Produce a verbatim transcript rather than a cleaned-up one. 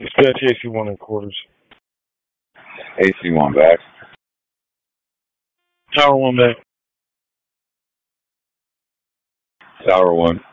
Dispatch A C one in quarters. A C one back. Tower one back. Tower one.